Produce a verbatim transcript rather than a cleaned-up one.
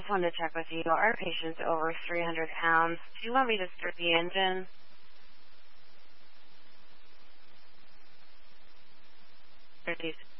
Just wanted to check with you. Our patient's over three hundred pounds. Do you want me to start the engine? Or do you